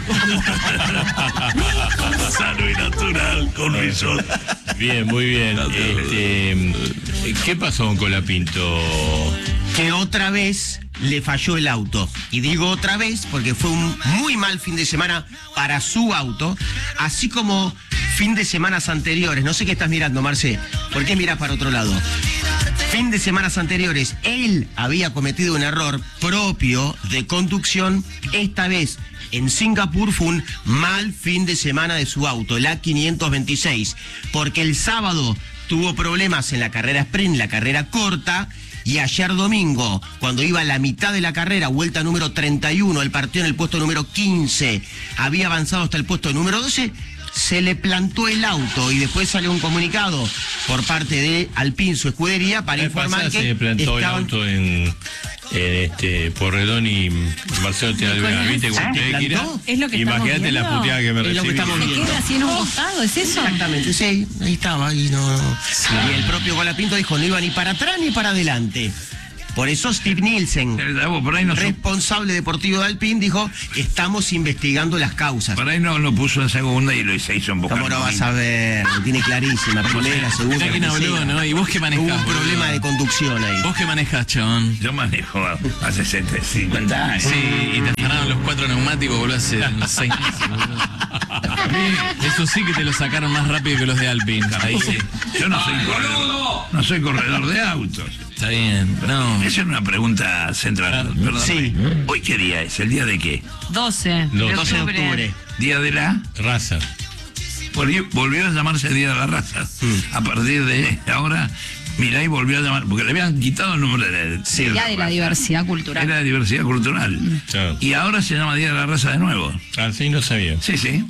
Sano y natural, con Rizot. Bien, muy bien. Este, ¿qué pasó con Colapinto? Que otra vez le falló el auto. Y digo otra vez porque fue un muy mal fin de semana para su auto, así como fin de semanas anteriores. No sé qué estás mirando, Marce. ¿Por qué miras para otro lado? Fin de semanas anteriores, él había cometido un error propio de conducción. Esta vez, en Singapur, fue un mal fin de semana de su auto, el A quinientos veintiséis, porque el sábado tuvo problemas en la carrera sprint, la carrera corta, y ayer domingo, cuando iba a la mitad de la carrera, vuelta número treinta y uno, él partió en el puesto número quince, había avanzado hasta el puesto número doce, se le plantó el auto y después salió un comunicado por parte de Alpine, su escudería, para ¿Qué informar pasa? que Se plantó el estaban- auto en, en este Porredón y Marcelo te Nicolás, ¿viste? Cuando ¿se tenés que ir a- plantó? Es lo que estamos Imagínate la viendo. puteada que me Es lo que recibí. estamos ¿Se viendo. queda así en un costado? ¿Es eso? Exactamente, sí, ahí estaba, ahí no, no. Y el propio Colapinto dijo, no iba ni para atrás ni para adelante. Por eso Steve Nielsen, Por ahí no, su- responsable deportivo de Alpine, dijo, estamos investigando las causas. por ahí no lo puso en segunda y lo se hizo en boca. ¿Cómo no vas a ver? Lo tiene clarísima, primera, segunda. Mirá quién habló, tercera. ¿no? ¿Y vos qué manejás? Hubo un boludo? problema de conducción ahí. ¿Vos qué manejás, chabón? Yo manejo hace setenta, cincuenta años. Sí, y te afanaron los cuatro neumáticos, boludo, hace unos seis meses, boludo. Eso sí que te lo sacaron más rápido que los de Alpine. Ahí sí. Yo no soy corredor, no soy corredor de autos. Está bien, no. Esa es una pregunta central. Perdón. Sí. ¿Hoy qué día es? ¿El día de qué? doce de doce de octubre. octubre. Día de la... Raza. Volvió, volvió a llamarse Día de la Raza. A partir de ahora, Milei volvió a llamar, porque le habían quitado el nombre de... Sí, Día de la diversidad cultural. Era de diversidad cultural. Claro. Y ahora se llama Día de la Raza de nuevo. Así no sabía. Sí, sí.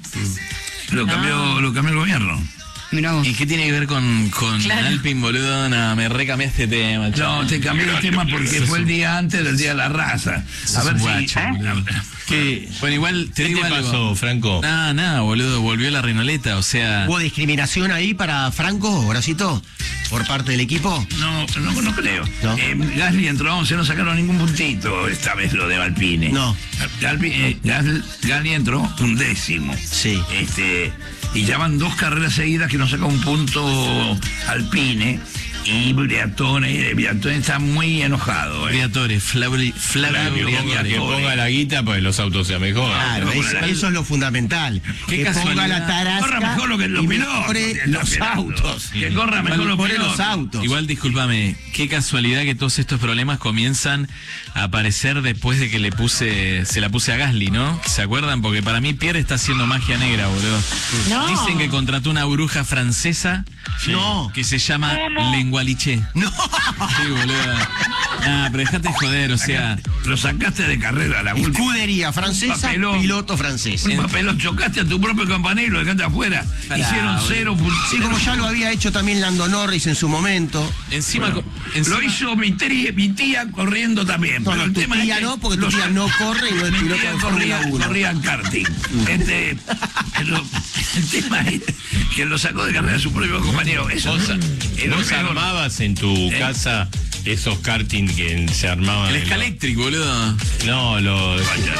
Lo cambió, lo cambió el gobierno. Mirá vos. ¿Y qué tiene que ver con, con Claro. Alpin, boludo? No, me recambiaste este tema, No, chaval. te cambié el tema porque fue el día antes del Día de la Raza. A Sos ver un si... guacho, ¿eh? boludo. ¿Qué? Bueno, igual te ¿Qué digo te algo. pasó, Franco? Nada, nada, boludo. Volvió la Renoleta, o sea. ¿Hubo discriminación ahí para Franco, Horacito, por parte del equipo? No, no, no creo. ¿No? Eh, Gasly entró once, no sacaron ningún puntito esta vez lo de Alpine. No. Galpi- eh, Gas- Gasly entró un décimo. Sí. Este, y ya van dos carreras seguidas que no saca un punto Alpine. Y Briatore, Briatore está muy enojado. Eh. Briatore, Flavio, Flavio Flavio, Briatore. Que ponga la guita para que los autos sean mejores. Claro, pero eso, con la- eso es lo fundamental. Qué que ponga casualidad. la tarasca Corra mejor lo que los y pilotos. mejore está los esperando. autos. Que corra mejor los Mejore pilotos. los autos. Igual, discúlpame, qué casualidad que todos estos problemas comienzan a aparecer después de que le puse, se la puse a Gasly, ¿no? ¿Se acuerdan? Porque para mí Pierre está haciendo magia negra, boludo. No. Dicen que contrató una bruja francesa No. que se llama Lengualiche. No. Sí, boludo. Ah, pero dejate de joder, o sea. Lo sacaste de carrera la última. Escudería francesa, Papelón. piloto francés. Un papelón, chocaste a tu propio compañero, lo dejaste afuera. Pará, Hicieron boludo. cero puntos. Sí, como ya lo había hecho también Lando Norris en su momento. Encima, Bueno, encima- lo hizo mi tía, mi tía corriendo también. No, pero no, el tu tema tía es que no, porque tu los- tía no corre y no es mi piloto tía de corría, Fórmula uno. corría en karting. Este, pero el tema es que lo sacó de carrera a su propio compañero. Eso ¿Vos, es lo vos peor. armabas en tu ¿Eh? casa esos karting que se armaban? el en escaléctrico, boludo. los- No, los.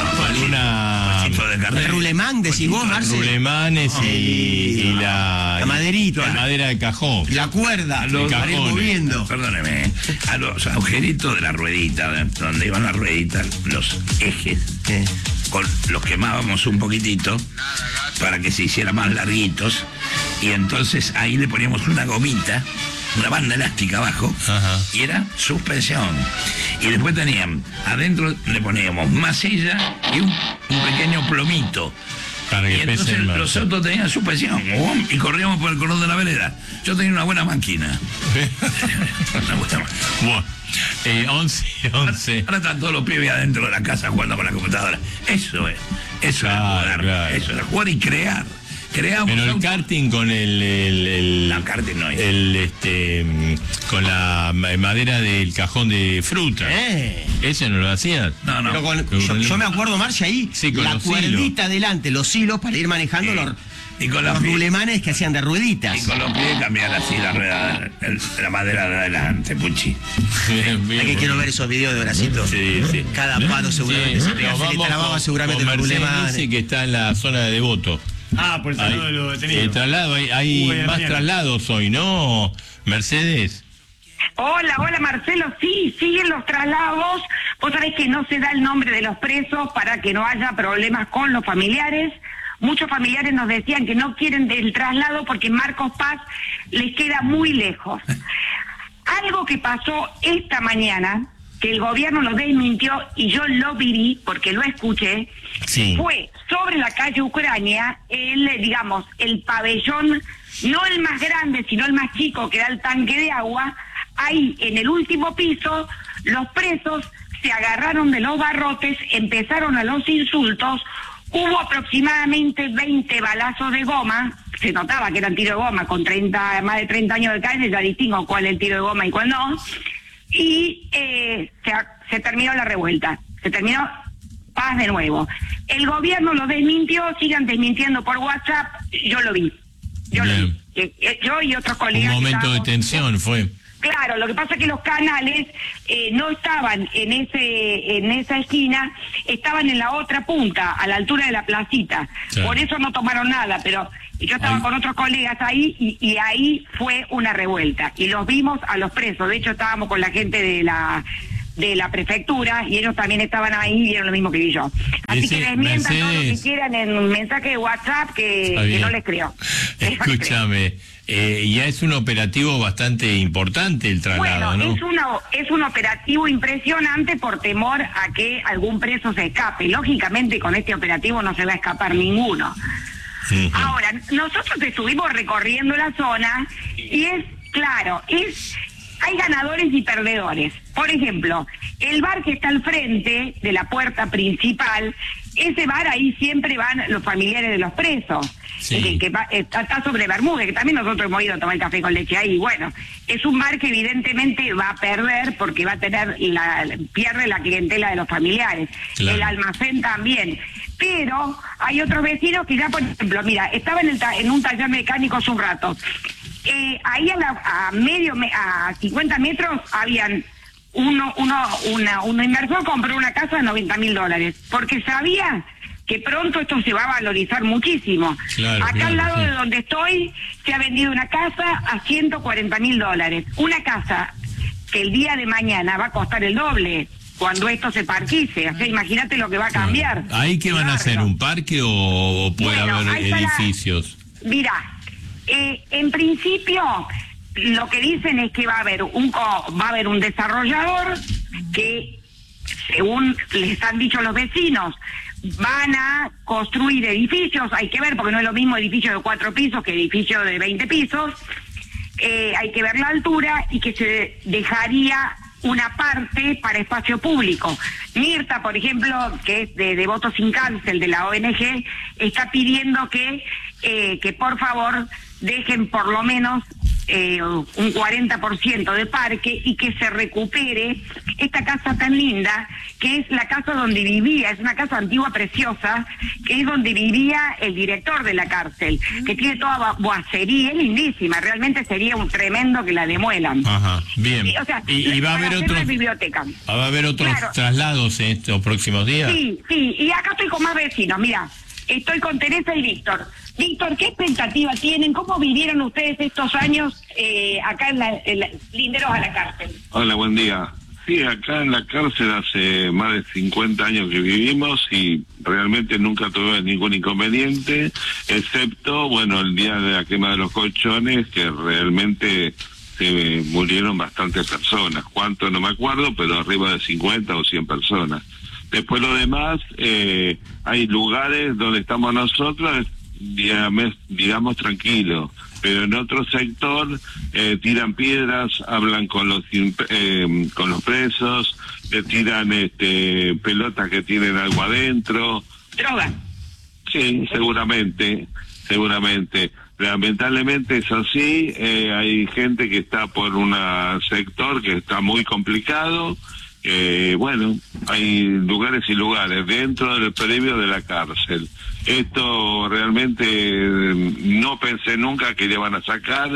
Una. Tipo de El carrera. Rulemán, decís vos, Marce. Rulemanes y, y la. La maderita. La madera de cajón. La cuerda, A lo los- para ir moviendo. Perdóneme, a los agujeritos de la ruedita, donde iban las rueditas, los ejes, Eh, con, los quemábamos un poquitito para que se hicieran más larguitos y entonces ahí le poníamos una gomita, una banda elástica abajo. Ajá. Y era suspensión. Y después tenían, adentro le poníamos masilla y un, un pequeño plomito. Para Y que pese entonces más. los autos tenían suspensión ¡um! Y corríamos por el cordón de la vereda. Yo tenía una buena máquina. Una buena máquina. Bueno, eh, once, once. Ahora están todos los pibes adentro de la casa jugando con la computadora. Eso es. Eso Claro, es jugar. claro. Eso es jugar y crear. Creamos Pero el autos. karting con el, el, el- No, karting no es. el, este mm, con la ma- madera del cajón de fruta. eh. ¿Eso no lo hacías? No, no. Pero con- Con yo, el- yo me acuerdo, Marce, ahí, Sí, con la los cuerdita adelante, los hilos para ir manejando Sí. los, Y con la los pie- rulemanes que hacían de rueditas. Y con los pies cambiar así la rueda, el- la madera de adelante, Puchi. Bien, bien, Hay que bien. quiero ver esos videos de Bracito. Sí, sí. Cada palo seguramente Sí, se, pega, nos se le vamos trababa con- seguramente con los Mercedes rulemanes. Nice, que está en la zona de Devoto. Ah, por el Hay, traslado de los detenidos. el traslado, hay, hay Uy, más mañana. traslados hoy, ¿no, Mercedes? Hola, hola Marcelo, sí, siguen los traslados. Vos sabés que no se da el nombre de los presos para que no haya problemas con los familiares. Muchos familiares nos decían que no quieren del traslado porque Marcos Paz les queda muy lejos. Algo que pasó esta mañana, que el gobierno lo desmintió y yo lo viví porque lo escuché, Sí. fue sobre la calle Ucrania, el, digamos, el pabellón, no el más grande, sino el más chico, que da el tanque de agua. Ahí, en el último piso, los presos se agarraron de los barrotes, empezaron a los insultos, hubo aproximadamente veinte balazos de goma, se notaba que eran tiro de goma, con treinta, más de treinta años de cadena, ya distingo cuál es el tiro de goma y cuál no, y eh, se, se terminó la revuelta, se terminó paz de nuevo. El gobierno lo desmintió, sigan desmintiendo por WhatsApp, yo lo vi, yo lo Bien. vi, Eh, eh, yo y otros Un colegas. que momento de estábamos- tensión fue. Claro, lo que pasa es que los canales eh, no estaban en ese en esa esquina, estaban en la otra punta, a la altura de la placita. Claro. Por eso no tomaron nada, pero yo estaba Ahí. con otros colegas ahí y, y ahí fue una revuelta. Y los vimos a los presos. De hecho, estábamos con la gente de la de la prefectura y ellos también estaban ahí y vieron lo mismo que vi yo. Así Dice, que desmientan todo lo que Mercedes. quieran en un mensaje de WhatsApp que, Está que bien. no les creo. Que no les creo. Escúchame, eh, ya es un operativo bastante importante el traslado, bueno, ¿no? es, una, es un operativo impresionante por temor a que algún preso se escape. Lógicamente con este operativo no se va a escapar ninguno. Uh-huh. Ahora, nosotros estuvimos recorriendo la zona y es claro, es hay ganadores y perdedores. Por ejemplo, el bar que está al frente de la puerta principal, ese bar ahí siempre van los familiares de los presos, sí. que, que va, está, está sobre Bermúdez, que también nosotros hemos ido a tomar café con leche ahí. Bueno, es un bar que evidentemente va a perder porque va a tener la pierde la clientela de los familiares. Claro. El almacén también. Pero hay otros vecinos que ya, por ejemplo, mira, estaba en, el ta en un taller mecánico hace un rato. Eh, ahí a, la, a medio, a cincuenta metros habían uno, uno, una, un inversor compró una casa de noventa mil dólares, porque sabía que pronto esto se va a valorizar muchísimo. Claro, Acá claro, al lado sí. de donde estoy se ha vendido una casa a ciento cuarenta mil dólares. Una casa que el día de mañana va a costar el doble cuando esto se parquice. O sea, imagínate lo que va a cambiar. ¿Ahí qué van a hacer? ¿Un parque o, o puede bueno, haber edificios? La... Mira, eh, en principio lo que dicen es que va a haber un va a haber un desarrollador que, según les han dicho los vecinos, van a construir edificios. Hay que ver, porque no es lo mismo edificio de cuatro pisos que edificio de veinte pisos. Eh, hay que ver la altura y que se dejaría una parte para espacio público. Mirta, por ejemplo, que es de Devotos Sin Cárcel, de la O N G, está pidiendo que, eh, que por favor dejen por lo menos eh, un cuarenta por ciento de parque y que se recupere esta casa tan linda, que es la casa donde vivía, es una casa antigua preciosa, que es donde vivía el director de la cárcel, que tiene toda boacería, es lindísima, realmente sería un tremendo que la demuelan. Ajá, bien. Y, o sea, y, y va a haber otros biblioteca. Va a haber otros claro. traslados en estos próximos días. Sí, sí, y acá estoy con más vecinos, mira, estoy con Teresa y Víctor. Víctor, ¿qué expectativa tienen? ¿Cómo vivieron ustedes estos años eh, acá en, la, en la, linderos a la cárcel? Hola, buen día. Sí, acá en la cárcel hace más de cincuenta años que vivimos y realmente nunca tuve ningún inconveniente, excepto, bueno, el día de la quema de los colchones, que realmente se murieron bastantes personas. ¿Cuánto? No me acuerdo, pero arriba de cincuenta o cien personas. Después lo demás, eh, hay lugares donde estamos nosotros, digamos, digamos tranquilo, pero en otro sector eh, tiran piedras, hablan con los eh, con los presos, le tiran este pelotas que tienen algo adentro. Droga. Sí, seguramente, seguramente. Lamentablemente es así, eh, hay gente que está por un sector que está muy complicado. Eh, bueno, hay lugares y lugares dentro del previo de la cárcel. Esto realmente no pensé nunca que le van a sacar.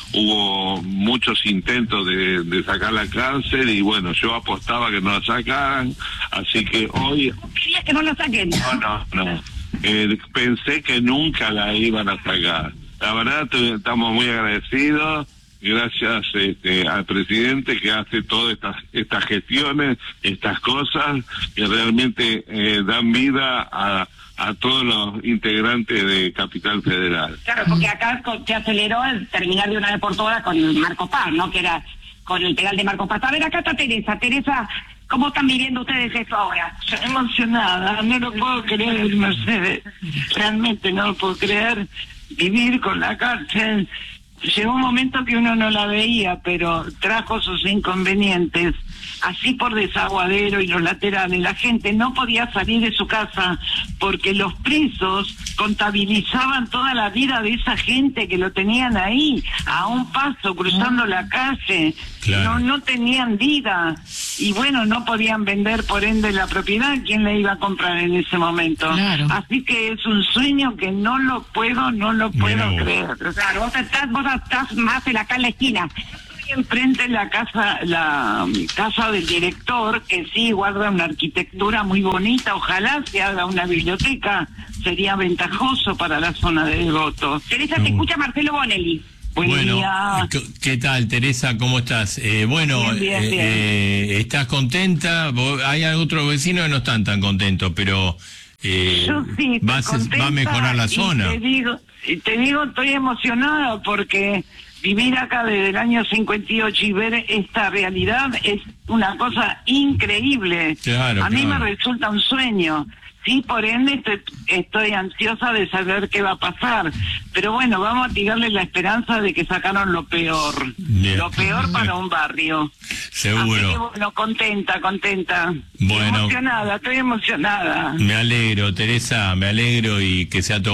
Hubo muchos intentos de, de sacar la cárcel y bueno, yo apostaba que no la sacaran, así que hoy... ¿Querías que no la saquen? No, no, no. Eh, pensé que nunca la iban a sacar. La verdad, estamos muy agradecidos. Gracias este, al presidente que hace todas estas estas gestiones, estas cosas que realmente eh, dan vida a, a todos los integrantes de Capital Federal. Claro, porque acá se aceleró el terminar de una vez por todas con Marcos Paz, ¿no? Que era con el penal de Marcos Paz. A ver, acá está Teresa. Teresa, ¿cómo están viviendo ustedes esto ahora? Emocionada, no lo puedo creer, Mercedes. Realmente no lo puedo creer. Vivir con la cárcel. Llegó un momento que uno no la veía, pero trajo sus inconvenientes, así por Desaguadero y los laterales. La gente no podía salir de su casa porque los presos contabilizaban toda la vida de esa gente que lo tenían ahí, a un paso, cruzando la calle. Claro. No, no tenían vida. Y bueno, no podían vender, por ende, la propiedad. ¿Quién la iba a comprar en ese momento? Claro. Así que es un sueño que no lo puedo, no lo puedo no. creer. Claro, vos estás, vos estás más en acá en la esquina. Estoy enfrente de la casa, la casa del director, que sí guarda una arquitectura muy bonita. Ojalá se haga una biblioteca. Sería ventajoso para la zona de Devoto. Teresa, te escucha Marcelo Bonelli. Buen bueno, día. ¿Qué tal, Teresa? ¿Cómo estás? Eh, bueno, bien, bien, eh, bien. Eh, ¿estás contenta? Hay otros vecinos que no están tan contentos, pero eh, Yo sí, va, a, estoy se- va a contenta mejorar la y zona. Te digo, y te digo, estoy emocionada porque vivir acá desde el año cincuenta y ocho y ver esta realidad es una cosa increíble. Claro, a mí claro. me resulta un sueño. Sí, por ende estoy, estoy ansiosa de saber qué va a pasar. Pero bueno, vamos a tirarle la esperanza de que sacaron lo peor. Bien. Lo peor para un barrio. Seguro. Así que bueno, contenta, contenta. Bueno. Emocionada, estoy emocionada. Me alegro, Teresa, me alegro y que sea todo